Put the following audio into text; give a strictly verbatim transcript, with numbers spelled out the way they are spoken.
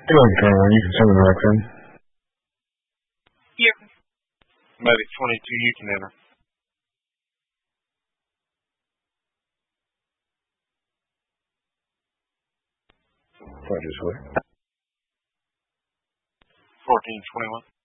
Go ahead, Caroline. You can send the rec in. Here. Medic twenty-two, you can enter. Roger, sir. fourteen twenty-one.